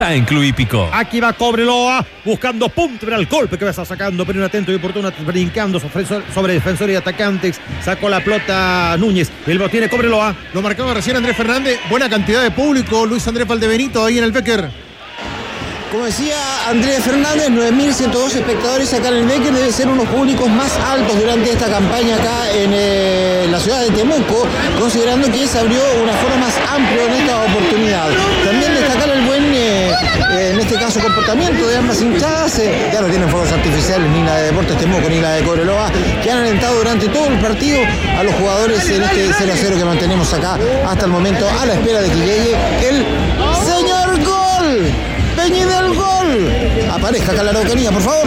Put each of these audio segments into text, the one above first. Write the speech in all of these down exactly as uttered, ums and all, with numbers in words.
en Club Hípico. Aquí va Cobreloa buscando punto, pero el golpe que va a estar sacando, pero un atento y oportuno, brincando sobre, sobre defensor y atacantes. Sacó la pelota Núñez, él lo tiene Cobreloa. Lo marcaba recién Andrés Fernández, buena cantidad de público, Luis Andrés Valdebenito ahí en el Becker. Como decía Andrés Fernández, nueve mil ciento dos espectadores acá en el Becker, debe ser unos públicos más altos durante esta campaña acá en eh, la ciudad de Temuco, considerando que se abrió una forma más amplia en esta oportunidad. También destacar el buen, eh, eh, en este caso, comportamiento de ambas hinchadas. Eh, ya no tienen fuegos artificiales ni la de Deportes Temuco ni la de Cobreloa, que han alentado durante todo el partido a los jugadores en este cero a cero que mantenemos acá hasta el momento, a la espera de que llegue el señor gol. Peñi del gol. Aparezca acá la Araucanía, por favor.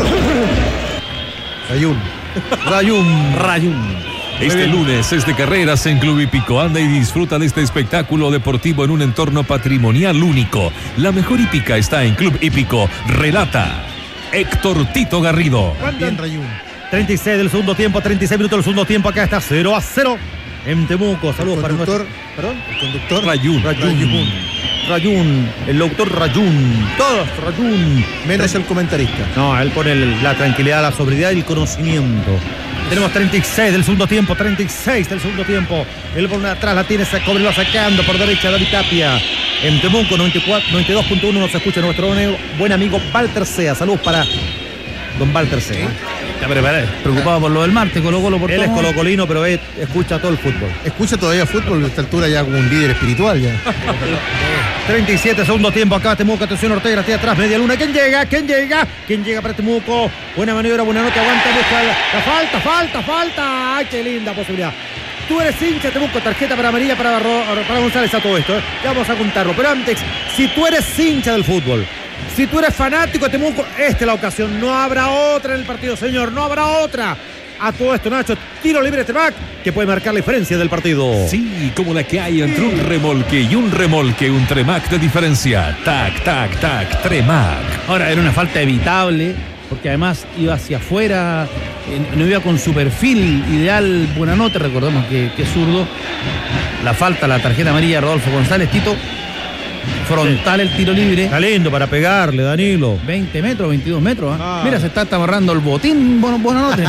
Rayún. Rayún. Rayún. Este lunes es de carreras en Club Hípico. Anda y disfruta de este espectáculo deportivo en un entorno patrimonial único. La mejor hípica está en Club Hípico. Relata Héctor Tito Garrido. Bien, Rayún. treinta y seis del segundo tiempo, treinta y seis minutos del segundo tiempo. Acá está cero a cero en Temuco. Saludos para nuestro... ¿Perdón? El conductor. Rayún. Rayún. Rayún. Rayún, el doctor Rayún, todos Rayún. Menos el comentarista. No, él pone el, la tranquilidad, la sobriedad y el conocimiento. Tenemos treinta y seis del segundo tiempo, treinta y seis del segundo tiempo. El balón atrás la tiene, se Cobreloa sacando por derecha David Tapia. En Temuco, noventa y cuatro, noventa y dos punto uno nos escucha nuestro buen amigo Walter Sea. Saludos para don Walter Sea. Ya preparé, preocupado por lo del martes, Colo Colo por Él todo. es colocolino, pero ve, escucha todo el fútbol. Escucha todavía fútbol a esta altura ya como un líder espiritual ya. treinta y siete, segundo tiempo, acá Temuco, atención Ortega, hacia atrás, media luna, ¿quién llega? ¿quién llega? ¿quién llega para Temuco? Buena maniobra, buena nota, aguanta, busca la, la falta, falta, falta, ¡ay, qué linda posibilidad! Tú eres hincha, Temuco, tarjeta para María, para, para González a todo esto, ¿eh? Ya vamos a contarlo, pero antes, si tú eres hincha del fútbol, si tú eres fanático de Temuco, esta es la ocasión, no habrá otra en el partido, señor, no habrá otra. A todo esto, Nacho, tiro libre Tremac, que puede marcar la diferencia del partido. Sí, como la que hay entre un remolque y un remolque, un Tremac de diferencia. Tac, tac, tac, Tremac. Ahora era una falta evitable, porque además iba hacia afuera, eh, no iba con su perfil ideal. Buenanote, recordemos que, que es zurdo. La falta, la tarjeta amarilla, Rodolfo González, Tito. Frontal el tiro libre. Está lindo para pegarle, Danilo. veinte metros, veintidós metros. ¿eh? Ah. Mira, se está amarrando el botín. Bueno, Buenanote.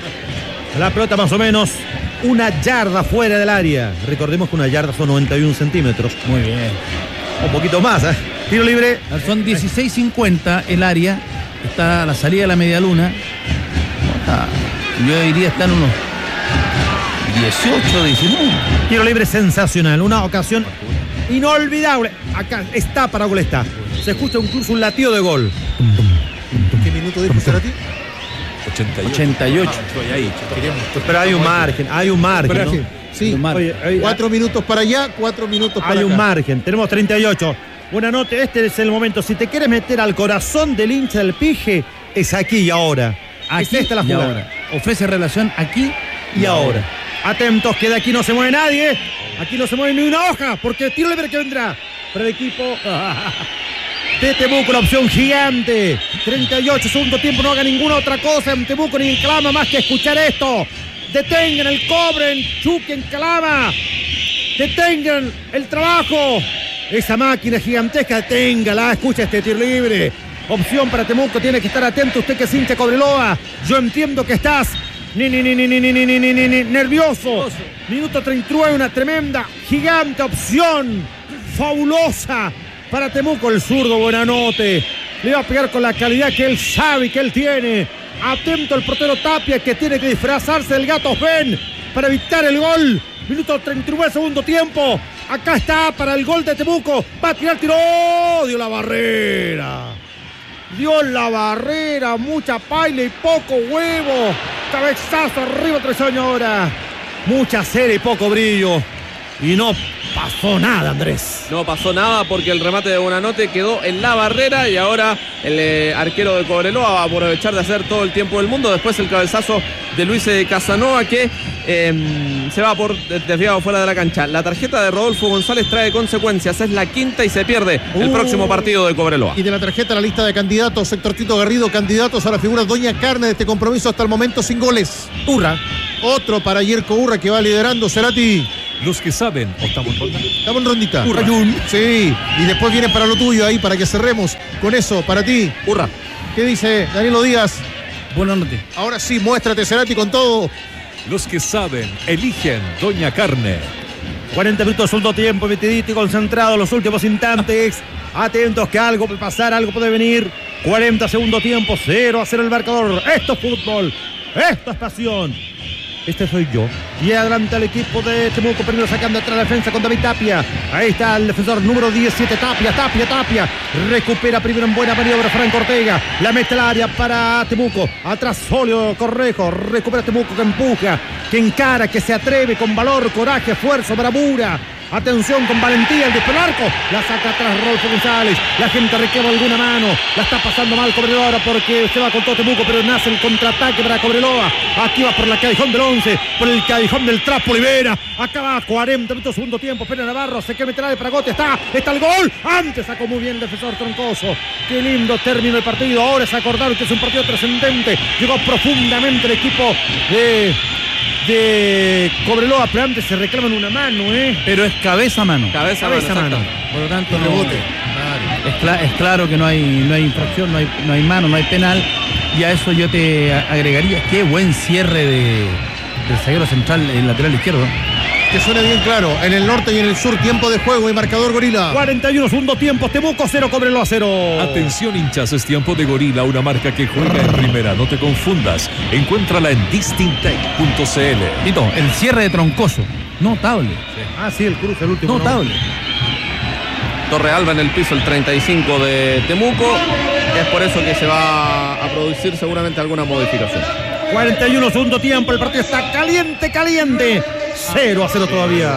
La pelota más o menos una yarda fuera del área. Recordemos que una yarda son noventa y uno centímetros. Muy bien. Un poquito más, ¿eh? Tiro libre. Son dieciséis cincuenta el área. Está a la salida de la media luna. Está, yo diría están unos dieciocho, diecinueve. Tiro libre sensacional. Una ocasión inolvidable. Acá está para gol está. Se escucha incluso un latido de gol. ¿Qué minuto dijo Cerati? ochenta y ocho. ochenta y ocho. Estoy ahí. Pero hay un margen, hay un margen, ¿no? Sí, Oye, oye, cuatro minutos para allá, cuatro minutos para hay acá. un margen. Tenemos treinta y ocho. Buena nota, este es el momento. Si te quieres meter al corazón del hincha del Pije, es aquí y ahora. Aquí es esta la y jugada. ahora. Ofrece relación aquí Y ahora. Atentos, que de aquí no se mueve nadie. Aquí no se mueve ni una hoja, porque el tiro libre que vendrá para el equipo de Temuco, la opción gigante. treinta y ocho, segundo tiempo, no haga ninguna otra cosa en Temuco ni en Calama más que escuchar esto. Detengan el cobre en Chuque, en Calama. Detengan el trabajo. Esa máquina gigantesca, deténgala, escucha este tiro libre. Opción para Temuco, tiene que estar atento usted que es hincha Cobreloa. Yo entiendo que estás ni, ni, ni, ni, ni, ni, ni, ni, ni, ni, nervioso. Minuto treinta y nueve, una tremenda, gigante opción. Fabulosa para Temuco, el zurdo Buenanote. Le va a pegar con la calidad que él sabe y que él tiene. Atento el portero Tapia, que tiene que disfrazarse del gato Ben para evitar el gol. Minuto treinta y nueve, segundo tiempo. Acá está para el gol de Temuco. Va a tirar, tiró. Dio la barrera. Dio la barrera. Mucha paila y poco huevo. Cabezazo arriba, tres años ahora. Mucha cera y poco brillo. Y no pasó nada, Andrés. No pasó nada porque el remate de Buenanote quedó en la barrera y ahora el eh, arquero de Cobreloa va a aprovechar de hacer todo el tiempo del mundo. Después el cabezazo de Luis de Casanova que eh, se va por desviado fuera de la cancha. La tarjeta de Rodolfo González trae consecuencias. Es la quinta y se pierde el Uh, próximo partido de Cobreloa. Y de la tarjeta la lista de candidatos, sector Tito Garrido, candidatos a la figura Doña Carne de este compromiso hasta el momento sin goles. Urra. Otro para Yerko Urra que va liderando Cerati. Los que saben, o estamos en ronda. Estamos en rondita. Hurra. Sí, y después viene para lo tuyo ahí, para que cerremos con eso, para ti. Hurra. ¿Qué dice Danilo Díaz? Buenas noches. Ahora sí, muéstrate, Cerati, con todo. Los que saben, eligen Doña Carne. cuarenta minutos, segundo tiempo, metidito y concentrado los últimos instantes. Atentos que algo puede pasar, algo puede venir. cuarenta segundo tiempo, cero a cero el marcador. Esto es fútbol, esto es pasión. Este soy yo. Y adelanta el equipo de Temuco, primero sacando atrás la defensa con David Tapia. Ahí está el defensor número diecisiete, Tapia, Tapia, Tapia. Recupera primero en buena maniobra Franco Ortega. La mete al área para Temuco. Atrás Solio Correjo. Recupera Temuco, que empuja, que encara, que se atreve con valor, coraje, esfuerzo, bravura. Atención con valentía el disparo al arco. La saca atrás Rodolfo González. La gente requiere alguna mano. La está pasando mal Cobreloa porque se va con todo Temuco, pero nace el contraataque para Cobreloa. Aquí va por la callejón del once, por el callejón del Trapo Olivera. Acaba cuarenta minutos, segundo tiempo. Pena Navarro, se quiere meter de Pragote. Está, está el gol. Antes sacó muy bien el defensor Troncoso. Qué lindo término el partido. Ahora se acordaron que es un partido trascendente. Llegó profundamente el equipo de... de Cobreloa, pero antes se reclaman una mano, ¿eh? Pero es cabeza a mano. Cabeza, Cabeza mano, mano. Por lo tanto, no, Rebote. es, cla- es claro que no hay, no hay infracción, no hay, no hay mano, no hay penal. Y a eso yo te agregaría, qué buen cierre de, del zaguero central, el lateral izquierdo. Que suene bien claro. En el norte y en el sur, tiempo de juego y marcador Gorila. cuarenta y uno segundo tiempo, Temuco cero, Cobreloa cero. Atención, hinchas, es tiempo de Gorila, una marca que juega en primera. No te confundas. Encuéntrala en distintec punto c l. Tito, el cierre de Troncoso, notable. Ah, sí, el cruce, el último. Notable. Torrealba en el piso, el treinta y cinco de Temuco. Es por eso que se va a producir seguramente alguna modificación. cuarenta y uno segundo tiempo, el partido está caliente, caliente. cero a cero todavía.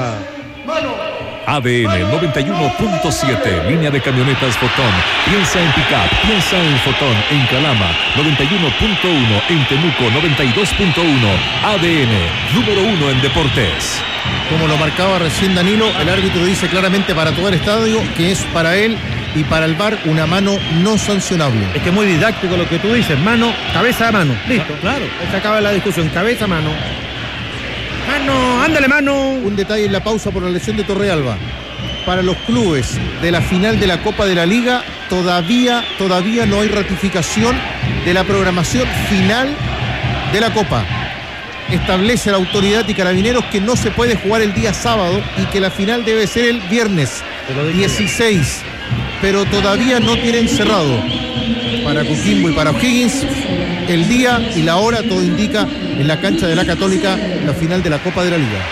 A D N noventa y uno punto siete, línea de camionetas Fotón. Piensa en Pickup, piensa en Fotón, en Calama. noventa y uno punto uno, en Temuco. noventa y dos punto uno. A D N, número uno en deportes. Como lo marcaba recién Danilo, el árbitro dice claramente para todo el estadio que es para él y para el V A R una mano no sancionable. Es que es muy didáctico lo que tú dices. Mano, cabeza a mano. Listo. Claro. Se acaba la discusión. Cabeza a mano. Mano, ándale, mano. Un detalle en la pausa por la lesión de Torrealba. Para los clubes de la final de la Copa de la Liga, todavía, todavía no hay ratificación de la programación final de la Copa. Establece la autoridad y Carabineros que no se puede jugar el día sábado y que la final debe ser el viernes dieciséis. Pero todavía no tienen cerrado para Coquimbo y para O'Higgins el día y la hora, todo indica en la cancha de la Católica la final de la Copa de la Liga.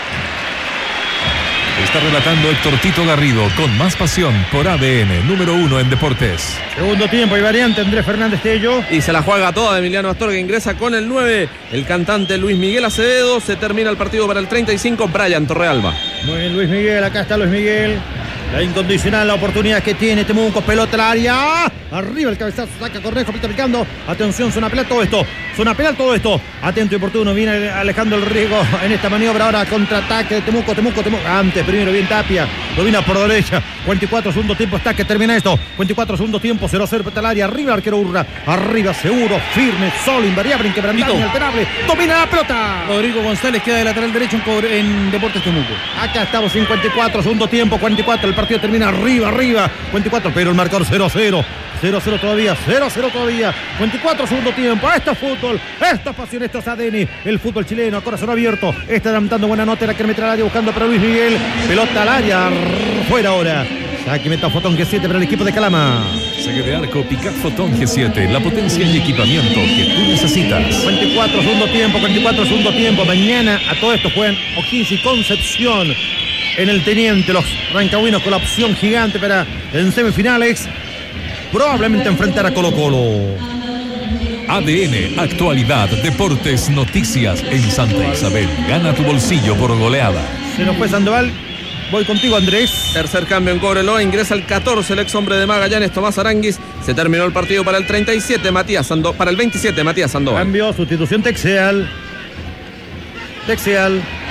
Está relatando Héctor Tito Garrido con más pasión por A D N, número uno en deportes. Segundo tiempo y variante, Andrés Fernández Tello. Y se la juega toda Emiliano Astorga, ingresa con el nueve, el cantante Luis Miguel Acevedo. Se termina el partido para el treinta y cinco, Brian Torrealba. Muy bien, Luis Miguel, acá está Luis Miguel. La incondicional, la oportunidad que tiene Temuco, pelota al área. Arriba el cabezazo, saca Cornejo, pita picando. Atención, zona penal todo esto. Zona penal todo esto. Atento y oportuno, viene alejando el riesgo en esta maniobra. Ahora contraataque de Temuco, Temuco, Temuco. Antes, primero bien Tapia. Domina por derecha. cuarenta y cuatro segundo tiempo, está que termina esto. cuarenta y cuatro segundo tiempo, cero cero, pelota al área. Arriba, arquero Urra. Arriba, seguro, firme, solo, invariable, inquebrantable, inalterable. Domina la pelota. Rodrigo González queda de lateral derecho en, Cobre, en Deportes Temuco. Acá estamos, cincuenta y cuatro, segundo tiempo, cuarenta y cuatro, el partido termina arriba, arriba, cuarenta y cuatro, pero el marcador cero cero, cero cero todavía, cero cero todavía, cuarenta y cuatro, segundo tiempo, esto es fútbol, esto es pasión, esto es A D N, el fútbol chileno, a corazón abierto, está adelantando buena nota, la que meter al área, buscando para Luis Miguel, pelota al área, fuera ahora, saque meta Fotón G siete para el equipo de Calama. Saque de arco, Pickup Fotón G siete, la potencia y equipamiento que tú necesitas. cuarenta y cuatro, segundo tiempo, cuarenta y cuatro, segundo tiempo, mañana a todo esto juegan O'Higgins y Concepción. En el Teniente, los rancagüinos con la opción gigante para en semifinales probablemente enfrentar a Colo Colo. A D N, actualidad, deportes, noticias en Santa Isabel. Gana tu bolsillo por goleada. Se nos fue Sandoval. Voy contigo, Andrés. Tercer cambio en Cobreloa, ingresa el catorce, el ex hombre de Magallanes, Tomás Aranguis. Se terminó el partido para el treinta y siete, Matías Sandoval. Para el veintisiete, Matías Sandoval. Cambio, sustitución Texeal. Texeal.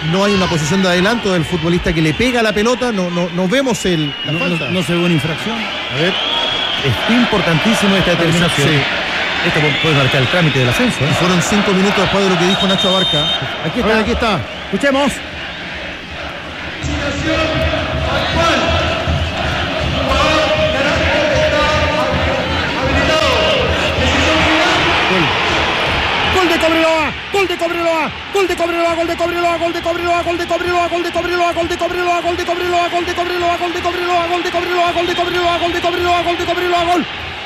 no hay una posición de adelanto del futbolista que le pega la pelota, no, no, no vemos el, la no, falta. no, no se ve una infracción. A ver, es importantísimo esta determinación. Sí. Esto puede marcar el trámite del ascenso, ¿eh? Fueron cinco minutos después de lo que dijo Nacho Abarca. Aquí A está, ver, aquí está. Escuchemos. Gol de Cobreloa, gol de Cobreloa, gol de Cobreloa, gol de Cobreloa, gol de Cobreloa, gol de Cobreloa, gol de Cobreloa, gol de Cobreloa, gol de Cobreloa, gol de Cobreloa, gol de Cobreloa, gol de Cobreloa, gol de Cobreloa, gol de Cobreloa, gol de Cobreloa, gol.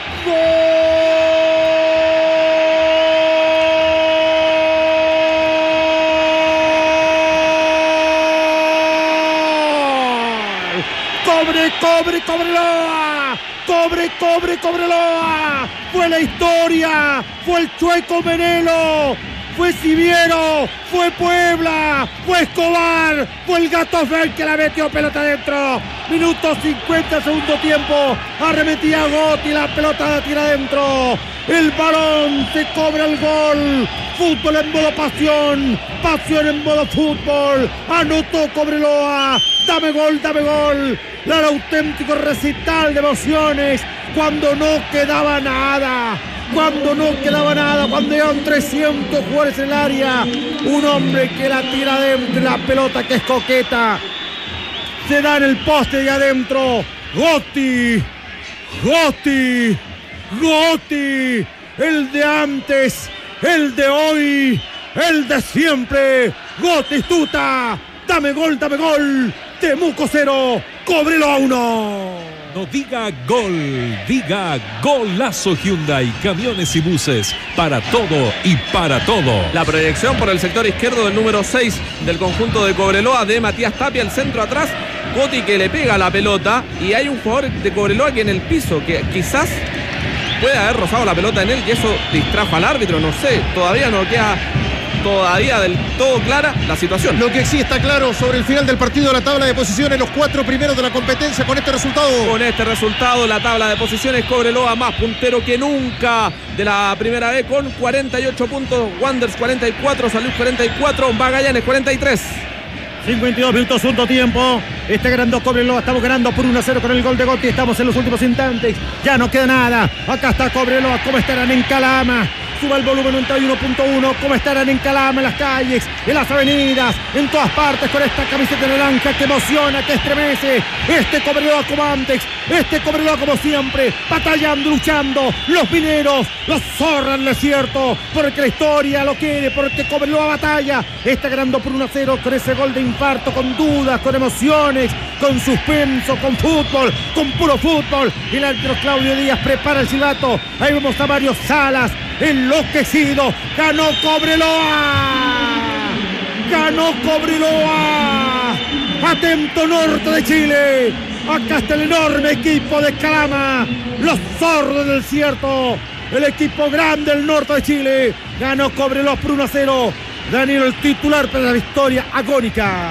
Cobre, cobre, Cobreloa. Cobre, cobre, Cobreloa. Fue la historia. Fue el Chueco Menelo. Fue Siviero. Fue Puebla. Fue Escobar. Fue el Gato Fel que la metió pelota adentro. Minuto cincuenta, segundo tiempo. Arremetía Gotti. La pelota la tira adentro. El balón se cobra el gol. Fútbol en modo pasión. Pasión en modo fútbol. Anotó Cobreloa. Dame gol, dame gol. Era el auténtico recital de emociones cuando no quedaba nada. Cuando no quedaba nada, cuando eran trescientos jugadores en el área. Un hombre que la tira adentro, la pelota que es coqueta. Se da en el poste de adentro. Gotti. Gotti. Gotti. El de antes. El de hoy. El de siempre. Gotti Stuta. Dame gol, dame gol. Temuco cero, Cobreloa uno. No diga gol, diga golazo Hyundai, camiones y buses, para todo y para todo. La proyección por el sector izquierdo del número seis del conjunto de Cobreloa, de Matías Tapia, el centro atrás, Gotti que le pega la pelota, y hay un jugador de Cobreloa que en el piso, que quizás puede haber rozado la pelota en él y eso distrajo al árbitro, no sé, todavía no queda todavía del todo clara la situación. Lo que sí está claro sobre el final del partido, la tabla de posiciones, los cuatro primeros de la competencia con este resultado. Con este resultado, la tabla de posiciones, Cobreloa más puntero que nunca de la primera B con cuarenta y ocho puntos, Wanderers cuarenta y cuatro, San Luis cuarenta y cuatro, Magallanes cuarenta y tres. cincuenta y dos minutos, segundo tiempo. Está ganando Cobreloa, estamos ganando por uno a cero con el gol de Gotti. Estamos en los últimos instantes, ya no queda nada. Acá está Cobreloa, ¿cómo estarán en Calama? Suba el volumen noventa y uno punto uno. ¿Cómo estarán en Calama, en las calles, en las avenidas, en todas partes con esta camiseta naranja que emociona, que estremece? Este Cobreloa como antes, este Cobreloa como siempre, batallando, luchando. Los mineros, los zorran el desierto, porque la historia lo quiere, porque Cobreloa batalla. Está ganando por uno a cero con ese gol de infarto, con dudas, con emociones, con suspenso, con fútbol, con puro fútbol. El árbitro Claudio Díaz prepara el silbato. Ahí vemos a Mario Salas, enloquecido. Ganó Cobreloa. Ganó Cobreloa. Atento norte de Chile. Acá está el enorme equipo de Calama. Los zorros del desierto. El equipo grande del norte de Chile. Ganó Cobreloa por uno a cero. Daniel, el titular para la victoria agónica.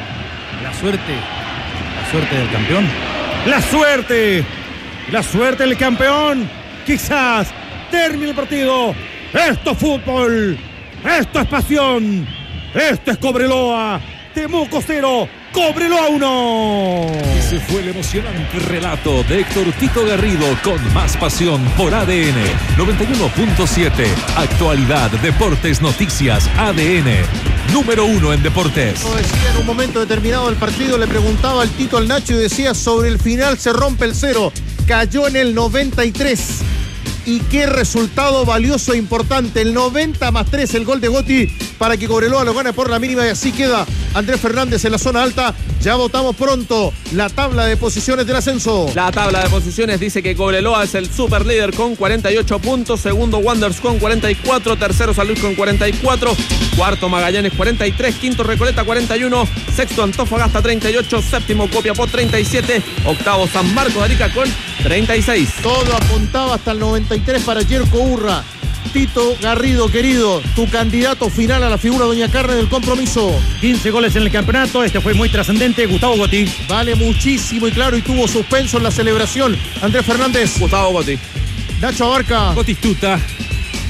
La suerte. La suerte del campeón. La suerte. La suerte del campeón. Quizás termine el partido. Esto es fútbol. Esto es pasión. Esto es Cobreloa. Temuco cero, Cobreloa uno. Ese fue el emocionante relato de Héctor Tito Garrido con más pasión por A D N noventa y uno punto siete. Actualidad, deportes, noticias, A D N. Número uno en deportes. Como decía en un momento determinado del partido, le preguntaba al Tito al Nacho y decía: sobre el final se rompe el cero. Cayó en el noventa y tres. Y qué resultado valioso e importante. El noventa más tres, el gol de Gotti para que Cobreloa lo gane por la mínima. Y así queda Andrés Fernández en la zona alta. Ya votamos pronto la tabla de posiciones del ascenso. La tabla de posiciones dice que Cobreloa es el super líder con cuarenta y ocho puntos. Segundo Wanderers con cuarenta y cuatro. Tercero San Luis con cuarenta y cuatro. Cuarto Magallanes cuarenta y tres. Quinto Recoleta cuarenta y uno. Sexto Antofagasta treinta y ocho. Séptimo Copiapó treinta y siete. Octavo San Marcos de Arica con treinta y seis. Todo apuntaba hasta el noventa y tres para Yerko Urra. Tito Garrido, querido, tu candidato final a la figura Doña Carne del compromiso. quince goles en el campeonato, este fue muy trascendente. Gustavo Gotti. Vale muchísimo y claro, y tuvo suspenso en la celebración. Andrés Fernández. Gustavo Gotti. Nacho Abarca. Gotti Stuta.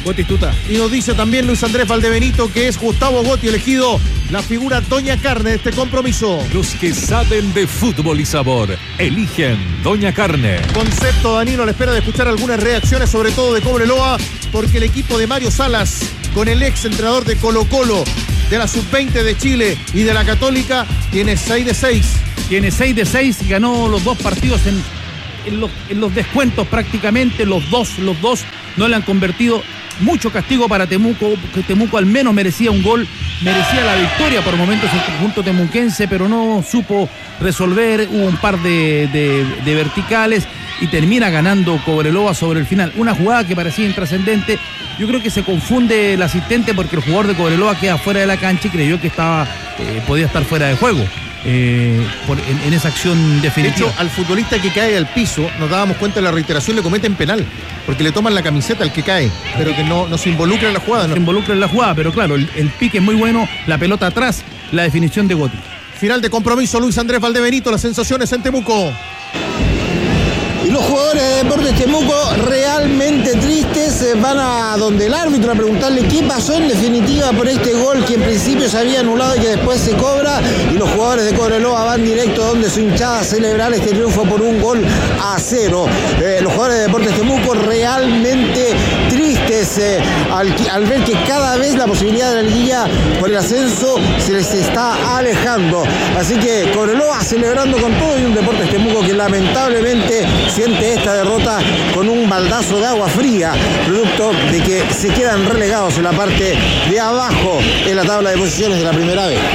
Gotistuta. Y nos dice también Luis Andrés Valdebenito que es Gustavo Gotti elegido la figura Doña Carne de este compromiso. Los que saben de fútbol y sabor, eligen Doña Carne. Concepto, Danilo, a la espera de escuchar algunas reacciones, sobre todo de Cobreloa, porque el equipo de Mario Salas, con el ex entrenador de Colo Colo, de la sub veinte de Chile y de la Católica, tiene seis de seis. Tiene seis de seis, ganó los dos partidos en, en, los, en los descuentos prácticamente, los dos, los dos no le han convertido. Mucho castigo para Temuco, que Temuco al menos merecía un gol, merecía la victoria por momentos el conjunto temuquense, pero no supo resolver, hubo un par de, de, de verticales y termina ganando Cobreloa sobre el final. Una jugada que parecía intrascendente. Yo creo que se confunde el asistente porque el jugador de Cobreloa queda fuera de la cancha y creyó que estaba eh, podía estar fuera de juego. Eh, por, en, en esa acción definitiva. De hecho, al futbolista que cae al piso, nos dábamos cuenta de la reiteración, le cometen penal, porque le toman la camiseta al que cae, pero que no, no se involucra en la jugada. ¿No? Se involucra en la jugada, pero claro, el, el pique es muy bueno, la pelota atrás, la definición de Gotti. Final de compromiso, Luis Andrés Valdebenito, las sensaciones en Temuco. Y los jugadores de Deportes Temuco realmente tristes van a donde el árbitro a preguntarle qué pasó en definitiva por este gol que en principio se había anulado y que después se cobra, y los jugadores de Cobreloa van directo donde su hinchada a celebrar este triunfo por un gol a cero. Eh, los jugadores de Deportes Temuco realmente tristes eh, al, al ver que cada vez la posibilidad de la liguilla por el ascenso se les está alejando. Así que Cobreloa celebrando con todo y un Deportes Temuco que lamentablemente siente esta derrota con un baldazo de agua fría, producto de que se quedan relegados en la parte de abajo en la tabla de posiciones de la primera vez.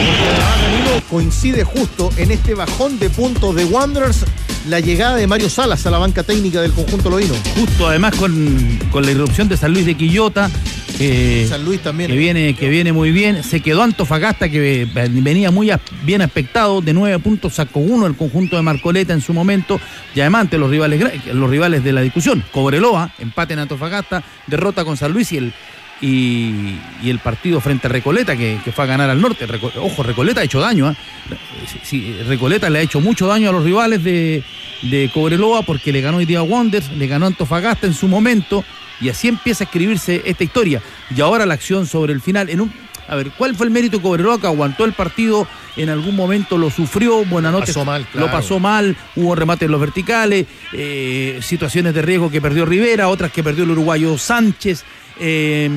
Coincide justo en este bajón de puntos de Wanderers la llegada de Mario Salas a la banca técnica del conjunto loíno. Justo además con, con la irrupción de San Luis de Quillota. Eh, San Luis también. Que viene, que viene muy bien. Se quedó Antofagasta, que venía muy bien aspectado. De nueve puntos sacó uno el conjunto de Marcoleta en su momento. Y además ante los rivales, los rivales de la discusión. Cobreloa, empate en Antofagasta, derrota con San Luis y el, y, y el partido frente a Recoleta, que, que fue a ganar al norte. Reco, ojo, Recoleta ha hecho daño. ¿eh? Sí, Recoleta le ha hecho mucho daño a los rivales de, de Cobreloa porque le ganó hoy día a Wanderers, le ganó a Antofagasta en su momento. Y así empieza a escribirse esta historia. Y ahora la acción sobre el final. En un, a ver, ¿cuál fue el mérito de Cobreloa? Que aguantó el partido, en algún momento lo sufrió, Buenanote pasó mal, claro. Lo pasó mal, hubo remates en los verticales, eh, situaciones de riesgo que perdió Rivera, otras que perdió el uruguayo Sánchez, eh,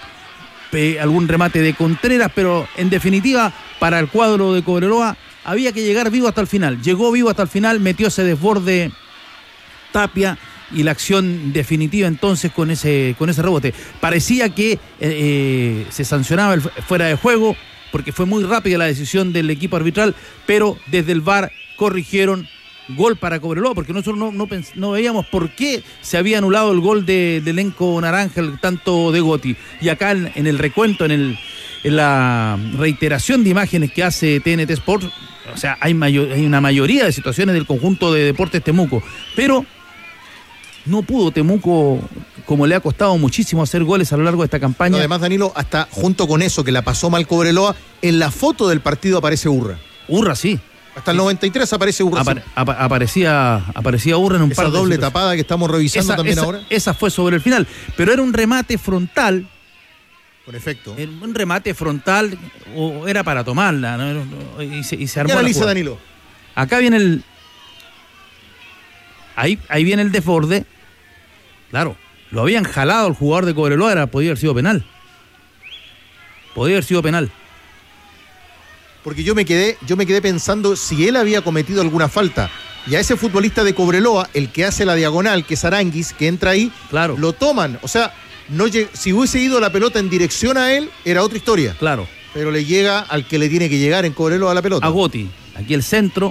pe, algún remate de Contreras, pero en definitiva, para el cuadro de Cobreloa había que llegar vivo hasta el final. Llegó vivo hasta el final, metió ese desborde Tapia, y la acción definitiva entonces con ese con ese rebote. Parecía que eh, eh, se sancionaba el fuera de juego porque fue muy rápida la decisión del equipo arbitral, pero desde el V A R corrigieron gol para Cobreloa, porque nosotros no, no, pens- no veíamos por qué se había anulado el gol de, del elenco naranja, el tanto de Gotti. Y acá en, en el recuento, en, el, en la reiteración de imágenes que hace T N T Sports, o sea, hay, mayor, hay una mayoría de situaciones del conjunto de Deportes Temuco, pero no pudo Temuco, como le ha costado muchísimo hacer goles a lo largo de esta campaña. No, además, Danilo, hasta junto con eso que la pasó mal Cobreloa, en la foto del partido aparece Urra. Urra, sí. Hasta el noventa y tres aparece Urra. Apare, ap- aparecía, aparecía Urra en un Esa par de doble situaciones. tapada que estamos revisando esa, también esa, ahora. Esa fue sobre el final, pero era un remate frontal. Con efecto. Era un remate frontal, o era para tomarla, ¿no? Y se, y se armó. ¿Qué la analiza, jugada. Danilo? Acá viene el. Ahí, ahí viene el desborde. Claro, lo habían jalado al jugador de Cobreloa, era, podía haber sido penal. Podía haber sido penal. Porque yo me quedé, yo me quedé pensando si él había cometido alguna falta. Y a ese futbolista de Cobreloa, el que hace la diagonal, que es Aranguis, que entra ahí, claro, lo toman. O sea, no lleg- si hubiese ido la pelota en dirección a él, era otra historia. Claro. Pero le llega al que le tiene que llegar en Cobreloa a la pelota. A Gotti. Aquí el centro.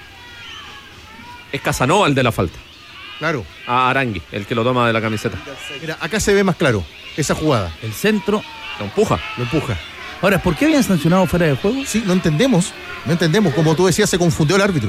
Es Casanova el de la falta. Claro. A Arangui, el que lo toma de la camiseta. Mira, acá se ve más claro esa jugada. El centro. Lo empuja. Lo empuja. Ahora, ¿por qué habían sancionado fuera de juego? Sí, no entendemos. No entendemos. Como tú decías, se confundió el árbitro.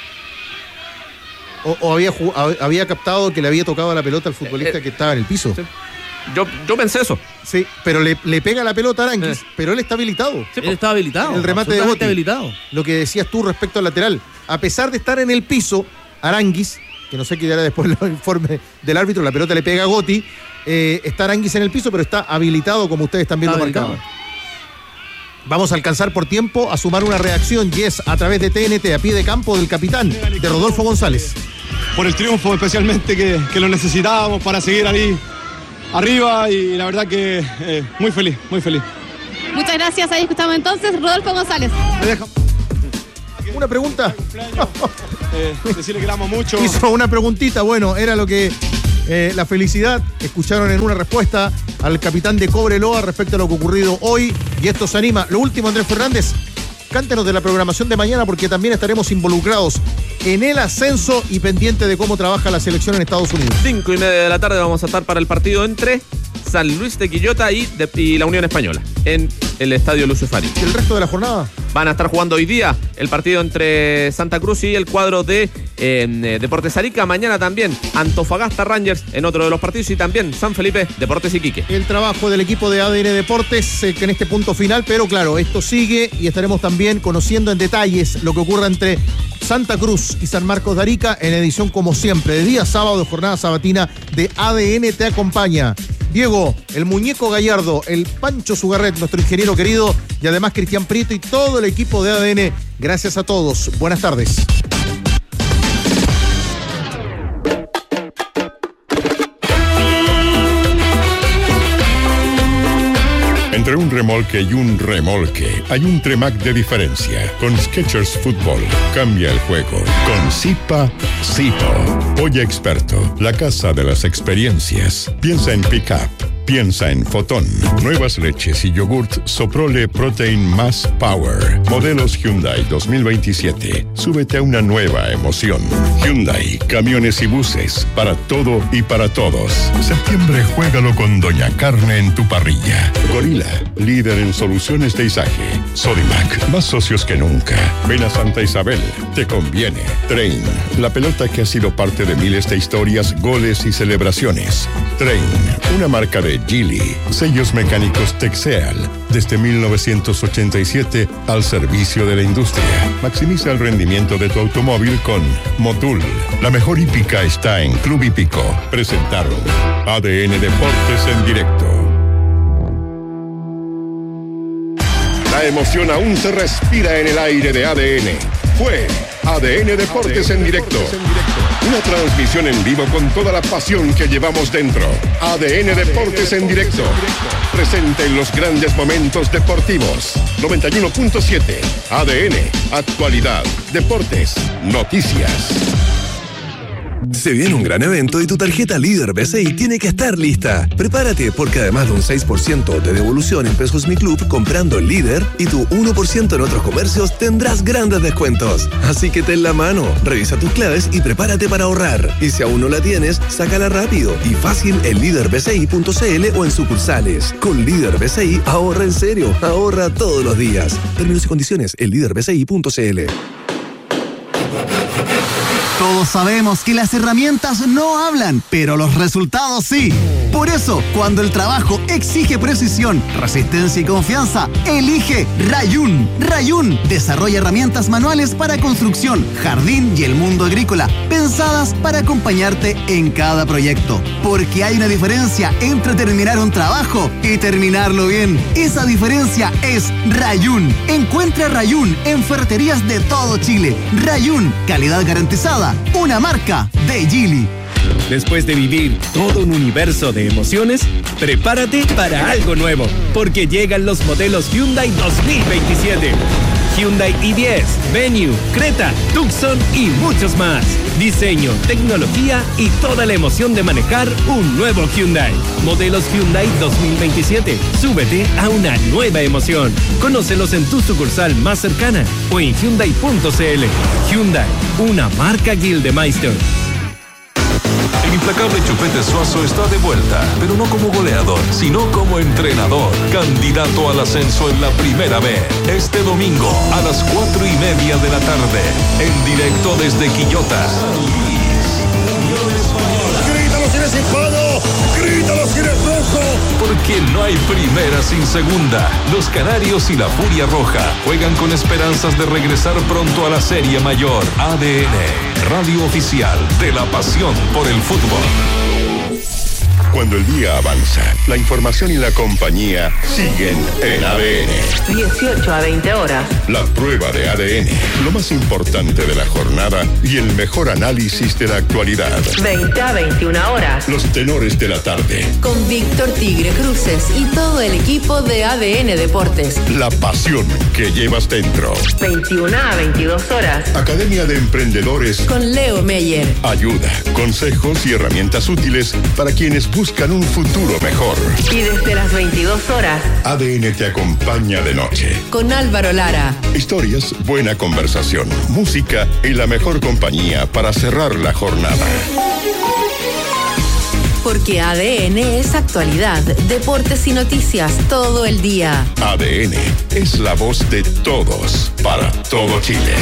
O, o había, jug- había captado que le había tocado la pelota al futbolista Eh, eh, que estaba en el piso. Sí. Yo, yo pensé eso. Sí, pero le, le pega la pelota a Aranguis, Eh. pero él está habilitado. Él estaba habilitado. El remate de absolutamente Gotti. habilitado. Lo que decías tú respecto al lateral. A pesar de estar en el piso, Aranguis, que no sé qué dirá después el informe del árbitro, la pelota le pega a Gotti, Eh, está Aranguis en el piso, pero está habilitado, como ustedes también ¿Está lo habilitado? marcaban. Vamos a alcanzar por tiempo a sumar una reacción, y es a través de T N T, a pie de campo del capitán, de Rodolfo González. Por el triunfo especialmente que, que lo necesitábamos para seguir ahí arriba, y la verdad que eh, muy feliz, muy feliz. Muchas gracias, ahí escuchamos entonces Rodolfo González. Me deja... ¿Una pregunta? eh, decirle que la amo mucho. Hizo una preguntita, bueno, era lo que... Eh, la felicidad, escucharon en una respuesta al capitán de Cobreloa respecto a lo que ha ocurrido hoy, y esto se anima. Lo último, Andrés Fernández, cántenos de la programación de mañana, porque también estaremos involucrados en el ascenso y pendiente de cómo trabaja la selección en Estados Unidos. Cinco y media de la tarde vamos a estar para el partido entre San Luis de Quillota y, de, y la Unión Española en el Estadio Lucio Fari. ¿Y el resto de la jornada? Van a estar jugando hoy día el partido entre Santa Cruz y el cuadro de eh, Deportes Arica. Mañana también Antofagasta Rangers en otro de los partidos, y también San Felipe Deportes Iquique. El trabajo del equipo de A D N Deportes eh, en este punto final, pero claro, esto sigue y estaremos también conociendo en detalles lo que ocurra entre Santa Cruz y San Marcos de Arica en edición, como siempre, de día sábado, jornada sabatina de A D N te acompaña Diego, el Muñeco Gallardo, el Pancho Sugarret, nuestro ingeniero querido, y además Cristian Prieto y todo el equipo de A D N. Gracias a todos. Buenas tardes. Entre un remolque y un remolque hay un Tremac de diferencia. Con Skechers Fútbol cambia el juego. Con Zipa, Zipo. Pollo Experto, la casa de las experiencias. Piensa en Pickup. Piensa en Fotón. Nuevas leches y yogurt Soprole Protein Más Power. Modelos Hyundai dos mil veintisiete. Súbete a una nueva emoción. Hyundai, camiones y buses. Para todo y para todos. Septiembre, juégalo con Doña Carne en tu parrilla. Gorila, líder en soluciones de izaje. Sodimac, más socios que nunca. Ven a Santa Isabel, te conviene. Train, la pelota que ha sido parte de miles de historias, goles y celebraciones. Train, una marca de Geely. Sellos mecánicos Texeal, desde mil novecientos ochenta y siete al servicio de la industria. Maximiza el rendimiento de tu automóvil con Motul. La mejor hípica está en Club Hípico. Presentaron A D N Deportes en directo. La emoción aún se respira en el aire de A D N. Fue A D N Deportes en directo. Una transmisión en vivo con toda la pasión que llevamos dentro. A D N Deportes en directo. Presente en los grandes momentos deportivos. noventa y uno punto siete. A D N. Actualidad. Deportes. Noticias. Se viene un gran evento y tu tarjeta Líder B C I tiene que estar lista. Prepárate, porque además de un seis por ciento de devolución en Pesos Mi Club comprando el Líder y tu uno por ciento en otros comercios, tendrás grandes descuentos. Así que ten la mano, revisa tus claves y prepárate para ahorrar. Y si aún no la tienes, sácala rápido y fácil en líder b c i punto c l o en sucursales. Con Líder B C I, ahorra en serio, ahorra todos los días. Términos y condiciones en líder b c i punto c l. Todos sabemos que las herramientas no hablan, pero los resultados sí. Por eso, cuando el trabajo exige precisión, resistencia y confianza, elige Rayun. Rayun desarrolla herramientas manuales para construcción, jardín y el mundo agrícola, pensadas para acompañarte en cada proyecto. Porque hay una diferencia entre terminar un trabajo y terminarlo bien. Esa diferencia es Rayun. Encuentra Rayun en ferreterías de todo Chile. Rayun, calidad garantizada. Una marca de Geely. Después de vivir todo un universo de emociones, prepárate para algo nuevo, porque llegan los modelos Hyundai dos mil veintisiete. Hyundai i diez, Venue, Creta, Tucson y muchos más. Diseño, tecnología y toda la emoción de manejar un nuevo Hyundai. Modelos Hyundai dos mil veintisiete. Súbete a una nueva emoción. Conócelos en tu sucursal más cercana o en hyundai punto c l. Hyundai, una marca Gildemeister. El implacable Chupete Suazo está de vuelta, pero no como goleador, sino como entrenador, candidato al ascenso en la primera B. Este domingo a las cuatro y media de la tarde, en directo desde Quillota. ¡Grítalo si eres hispano! ¡Grítalo si eres rojo! Porque no hay primera sin segunda. Los Canarios y la Furia Roja juegan con esperanzas de regresar pronto a la Serie Mayor. A D N, radio oficial de la pasión por el fútbol. Cuando el día avanza, la información y la compañía siguen en A D N. dieciocho a veinte horas. La prueba de A D N, lo más importante de la jornada y el mejor análisis de la actualidad. veinte a veintiuna horas. Los tenores de la tarde. Con Víctor Tigre Cruces y todo el equipo de A D N Deportes. La pasión que llevas dentro. veintiuna a veintidós horas. Academia de Emprendedores. Con Leo Meyer. Ayuda, consejos y herramientas útiles para quienes buscan un futuro mejor. Y desde las veintidós horas. A D N te acompaña de noche. Con Álvaro Lara. Historias, buena conversación, música y la mejor compañía para cerrar la jornada. Porque A D N es actualidad, deportes y noticias todo el día. A D N es la voz de todos para todo Chile.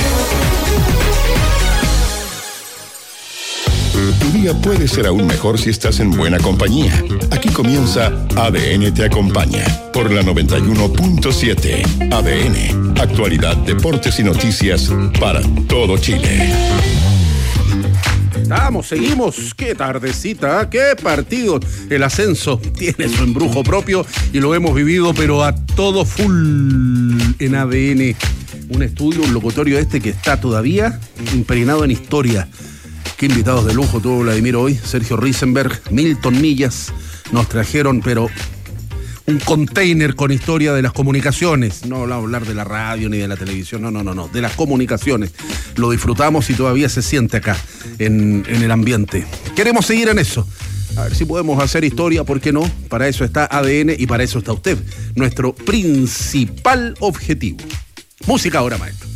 Tu día puede ser aún mejor si estás en buena compañía. Aquí comienza A D N te acompaña por la noventa y uno punto siete. A D N, actualidad, deportes y noticias para todo Chile. Vamos, seguimos. Qué tardecita, qué partido. El ascenso tiene su embrujo propio y lo hemos vivido, pero a todo full en A D N. Un estudio, un locutorio este que está todavía impregnado en historia. Qué invitados de lujo tuvo Vladimir hoy. Sergio Risenberg, Milton Millas. Nos trajeron, pero un container con historia de las comunicaciones. No vamos a hablar de la radio ni de la televisión, no, no, no, no. De las comunicaciones. Lo disfrutamos y todavía se siente acá, en, en el ambiente. Queremos seguir en eso. A ver si podemos hacer historia, ¿por qué no? Para eso está A D N y para eso está usted. Nuestro principal objetivo. Música ahora, maestro.